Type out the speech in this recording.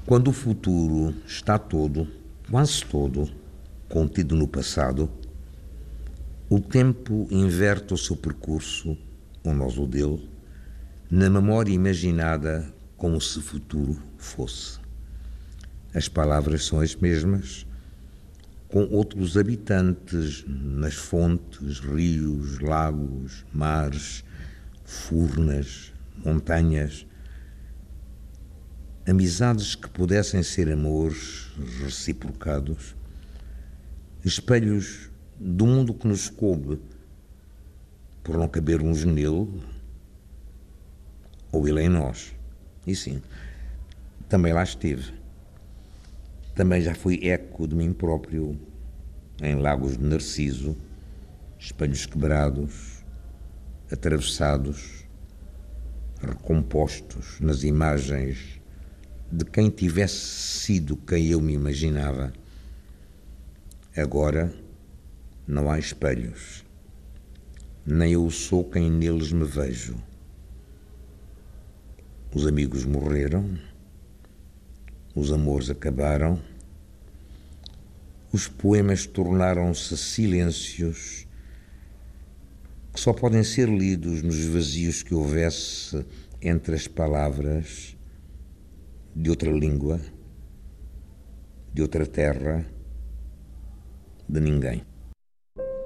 Quando o futuro está todo, quase todo, contido no passado, o tempo inverte o seu percurso, ou nós o dele, na memória imaginada como se futuro fosse. As palavras são as mesmas, com outros habitantes nas fontes, rios, lagos, mares, furnas, montanhas, amizades que pudessem ser amores reciprocados, espelhos do mundo que nos coube, por não cabermos nele, ou ele em nós. E sim, também lá estive. Também já fui eco de mim próprio, em lagos de Narciso, espelhos quebrados, atravessados, recompostos nas imagens de quem tivesse sido quem eu me imaginava. Agora não há espelhos, nem eu sou quem neles me vejo. Os amigos morreram, os amores acabaram, os poemas tornaram-se silêncios que só podem ser lidos nos vazios que houvesse entre as palavras de outra língua, de outra terra, de ninguém.